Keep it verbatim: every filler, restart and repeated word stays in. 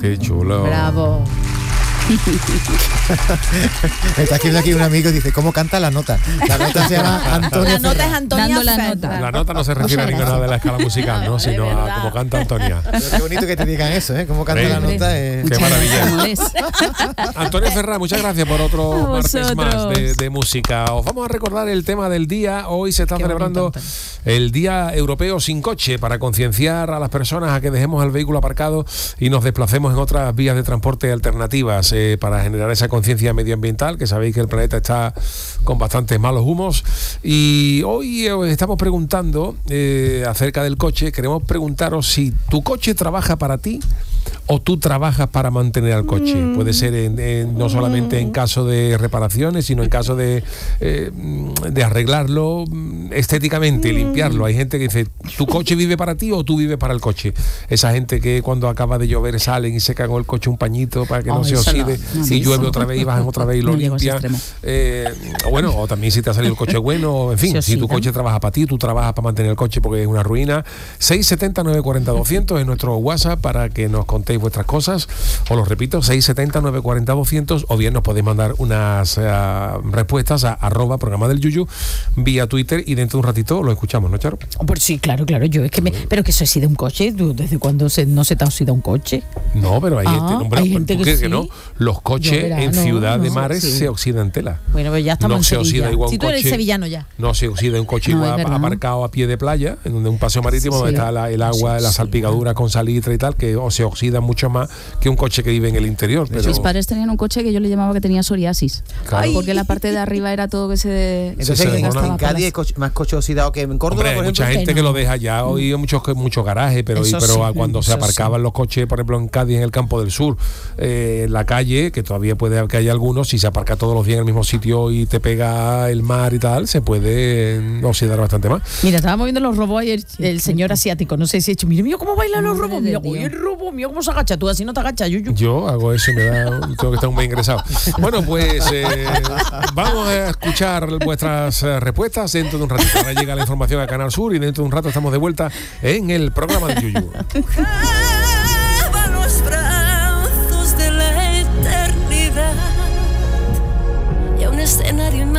Qué chulo. Bravo. Me está escribiendo aquí un amigo y dice, ¿cómo canta la nota? La nota se llama Antonio La nota Ferrá. es Antonia Dando la Ferrá. nota. La nota no se refiere a ninguna de la escala musical, ¿no? Sino a cómo canta Antonia. Pero qué bonito que te digan eso, ¿eh? ¿Cómo canta Sí. la nota? Eh. Qué maravilla. ¿Cómo es? Antonio Ferrá, muchas gracias por otro A martes más vosotros. de, de música. Os vamos a recordar el tema del día. Hoy se está Qué celebrando bonito, el Día Europeo sin Coche, para concienciar a las personas a que dejemos el vehículo aparcado y nos desplacemos en otras vías de transporte alternativas, eh, para generar esa conciencia medioambiental, que sabéis que el planeta está con bastantes malos humos. Y hoy os estamos preguntando eh, acerca del coche. Queremos preguntaros si tu coche trabaja para ti o tú trabajas para mantener al coche. Mm. Puede ser en, en, no solamente en caso de reparaciones, sino en caso de, eh, de arreglarlo estéticamente, mm. limpiarlo. Hay gente que dice, ¿tu coche vive para ti o tú vives para el coche? Esa gente que cuando acaba de llover salen y secan con el coche un pañito para que oh, no se oxide, no. No, y llueve otra vez y bajan otra vez y lo no limpia. Eh, bueno, o también si te ha salido el coche bueno, en fin, si tu coche trabaja para ti, tú trabajas para mantener el coche porque es una ruina. seis siete cero, nueve cuatro cero, doscientos es nuestro WhatsApp para que nos contéis vuestras cosas. Os lo repito, seis siete cero, nueve cuatro cero, doscientos, o bien nos podéis mandar unas uh, respuestas a arroba programa del Yuyu vía Twitter y dentro de un ratito lo escuchamos, ¿no, Charo? Pues sí, claro, claro, yo es que me... Pero que se oxida un coche, ¿tú desde cuándo se, no se te oxida un coche? No, pero hay ah, gente, hombre, hay gente ¿tú que, crees sí? que no? Los coches verá, en no, ciudad no, de mares sí. se oxidan tela. Bueno, pues ya estamos no en se Sevilla. oxida igual Si un tú eres coche, sevillano ya. No se oxida un coche No, igual es verdad. aparcado a pie de playa, en donde un paseo marítimo sí, donde sí. está la, el agua, sí, la salpicadura sí. con salitre y tal, que o se oxida mucho más que un coche que vive en el interior. Pero... Mis padres tenían un coche que yo le llamaba que tenía psoriasis. Claro. Porque la parte de arriba era todo que se... Entonces se en, en Cádiz hay coche, más coche oxidado que en Córdoba. Hombre, hay por mucha ejemplo, gente que, que no. lo deja ya, hoy hay muchos, muchos garajes, pero, y, pero sí, cuando se aparcaban sí. los coches, por ejemplo en Cádiz, en el Campo del Sur, eh, en la calle, que todavía puede que haya algunos, si se aparca todos los días en el mismo sitio y te pega el mar y tal, se puede oxidar bastante más. Mira, estábamos viendo los robos ayer, el señor asiático, no sé si ha hecho, mira, mira cómo bailan los robos, mira, oye, el robo, mira cómo se agacha, tú así no te agachas, Yuyu. Yo hago eso y me da, tengo que estar un mes ingresado. Bueno, pues eh, vamos a escuchar vuestras eh, respuestas dentro de un ratito. Ahora llega la información a Canal Sur y dentro de un rato estamos de vuelta en el programa de Yuyu. Los brazos de la eternidad y a un escenario